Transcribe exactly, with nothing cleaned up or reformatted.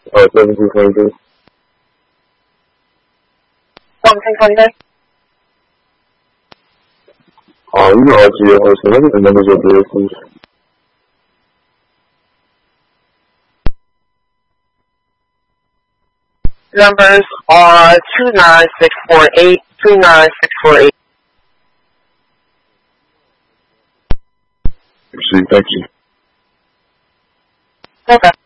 Uh, seventeen twenty-three. seventeen twenty-three. Uh, you know R T O host. Let me get the numbers up there, please. Numbers are two nine six four eight, two nine six four eight. See, thank you. Okay.